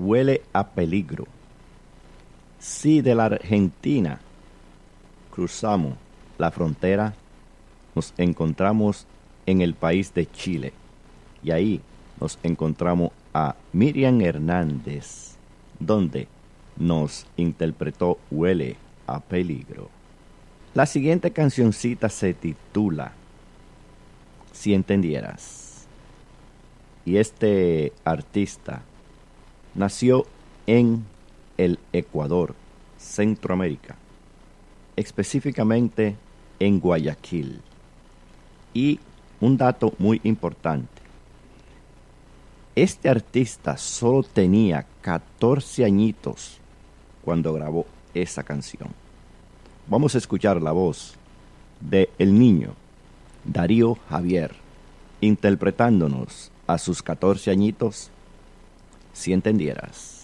huele a peligro. Si de la Argentina cruzamos la frontera, nos encontramos en el país de Chile. Y ahí nos encontramos a Miriam Hernández, donde nos interpretó Huele a peligro. La siguiente cancioncita se titula Si entendieras. Y este artista nació en el Ecuador, Centroamérica, específicamente en Guayaquil. Y un dato muy importante: este artista solo tenía 14 añitos cuando grabó esa canción. Vamos a escuchar la voz de el niño Darío Javier interpretándonos a sus 14 añitos, Si entendieras.